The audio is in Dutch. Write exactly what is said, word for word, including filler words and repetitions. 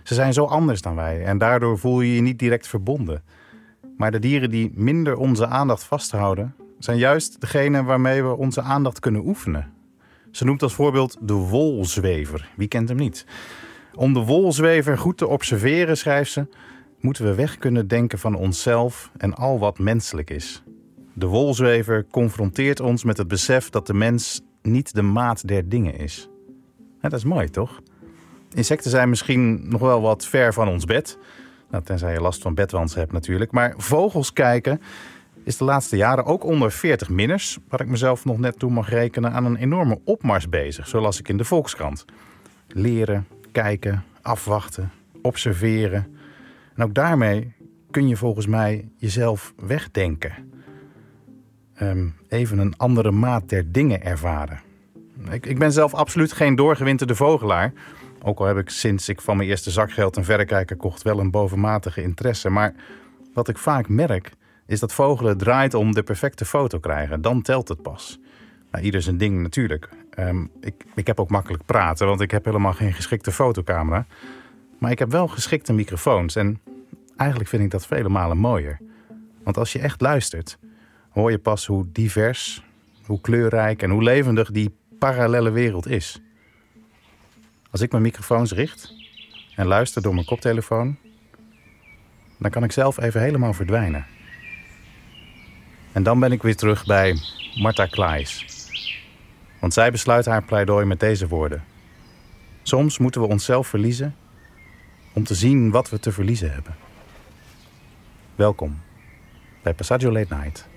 Ze zijn zo anders dan wij en daardoor voel je je niet direct verbonden. Maar de dieren die minder onze aandacht vasthouden, zijn juist degene waarmee we onze aandacht kunnen oefenen. Ze noemt als voorbeeld de wolzwever. Wie kent hem niet? Om de wolzwever goed te observeren, schrijft ze, moeten we weg kunnen denken van onszelf en al wat menselijk is. De wolzwever confronteert ons met het besef dat de mens niet de maat der dingen is. Ja, dat is mooi, toch? Insecten zijn misschien nog wel wat ver van ons bed. Nou, tenzij je last van bedwantsen hebt natuurlijk. Maar vogels kijken is de laatste jaren ook onder veertig minners, waar ik mezelf nog net toe mag rekenen, aan een enorme opmars bezig. Zo las ik in de Volkskrant. Leren, kijken, afwachten, observeren. En ook daarmee kun je volgens mij jezelf wegdenken. Um, even een andere maat der dingen ervaren. Ik, ik ben zelf absoluut geen doorgewinterde vogelaar. Ook al heb ik sinds ik van mijn eerste zakgeld een verrekijker kocht wel een bovenmatige interesse. Maar wat ik vaak merk is dat vogelen draait om de perfecte foto krijgen. Dan telt het pas. Nou, ieder zijn ding natuurlijk. Um, ik, ik heb ook makkelijk praten, want ik heb helemaal geen geschikte fotocamera. Maar ik heb wel geschikte microfoons. En eigenlijk vind ik dat vele malen mooier. Want als je echt luistert, hoor je pas hoe divers, hoe kleurrijk en hoe levendig die parallelle wereld is. Als ik mijn microfoons richt en luister door mijn koptelefoon, dan kan ik zelf even helemaal verdwijnen. En dan ben ik weer terug bij Martha Klaes. Want zij besluit haar pleidooi met deze woorden. Soms moeten we onszelf verliezen om te zien wat we te verliezen hebben. Welkom bij Passaggio Late Night.